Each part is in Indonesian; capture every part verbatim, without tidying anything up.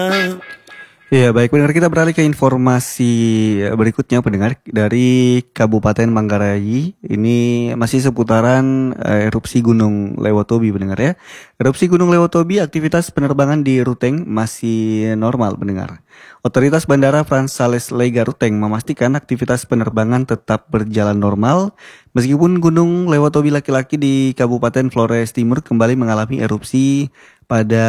Ya baik, pendengar, kita beralih ke informasi berikutnya pendengar dari Kabupaten Manggarai. Ini masih seputaran eh, erupsi Gunung Lewotobi pendengar ya. Erupsi Gunung Lewotobi, aktivitas penerbangan di Ruteng masih normal pendengar. Otoritas Bandara Frans Sales Lega Ruteng memastikan aktivitas penerbangan tetap berjalan normal meskipun Gunung Lewotobi laki-laki di Kabupaten Flores Timur kembali mengalami erupsi pada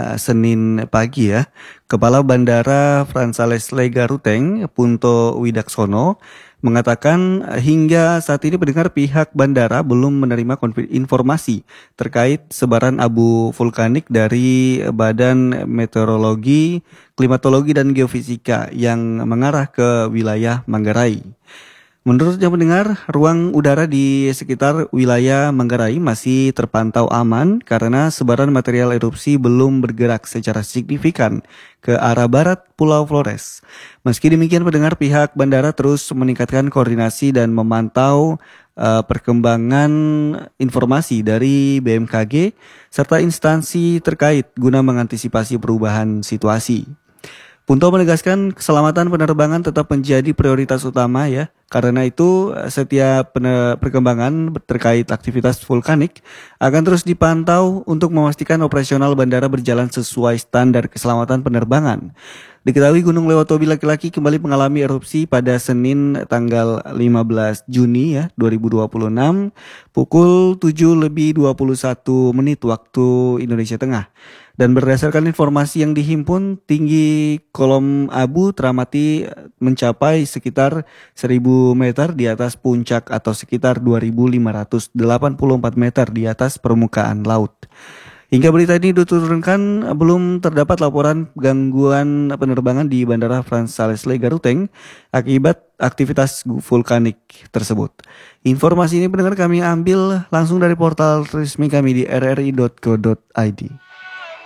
Senin pagi ya. Kepala Bandara Frans Sales Lega Ruteng, Punto Widaksono, mengatakan hingga saat ini pendengar pihak bandara belum menerima konfir- informasi terkait sebaran abu vulkanik dari Badan Meteorologi, Klimatologi dan Geofisika yang mengarah ke wilayah Manggarai. Menurutnya pendengar, ruang udara di sekitar wilayah Manggarai masih terpantau aman karena sebaran material erupsi belum bergerak secara signifikan ke arah barat Pulau Flores. Meski demikian pendengar, pihak bandara terus meningkatkan koordinasi dan memantau uh, perkembangan informasi dari B M K G serta instansi terkait guna mengantisipasi perubahan situasi. Punto menegaskan keselamatan penerbangan tetap menjadi prioritas utama ya. Karena itu setiap pene- perkembangan terkait aktivitas vulkanik akan terus dipantau untuk memastikan operasional bandara berjalan sesuai standar keselamatan penerbangan. Diketahui Gunung Lewotobi laki-laki kembali mengalami erupsi pada Senin tanggal lima belas Juni ya dua ribu dua puluh enam pukul tujuh lebih dua puluh satu menit waktu Indonesia Tengah. Dan berdasarkan informasi yang dihimpun, tinggi kolom abu teramati mencapai sekitar seribu meter di atas puncak atau sekitar dua ribu lima ratus delapan puluh empat meter di atas permukaan laut. Hingga berita ini diturunkan, belum terdapat laporan gangguan penerbangan di Bandara Frans Sales Lega Ruteng akibat aktivitas vulkanik tersebut. Informasi ini pendengar kami ambil langsung dari portal resmi kami di r r i dot co dot i d.